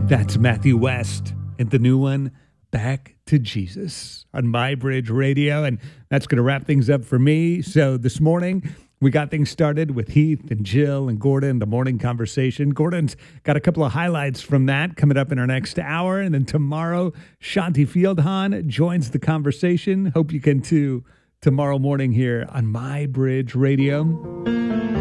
That's Matthew West and the new one, Back to Jesus, on My Bridge Radio. And that's going to wrap things up for me. So this morning, we got things started with Heath and Jill and Gordon, the morning conversation. Gordon's got a couple of highlights from that coming up in our next hour. And then tomorrow, Shanti Fieldhan joins the conversation. Hope you can too tomorrow morning here on My Bridge Radio.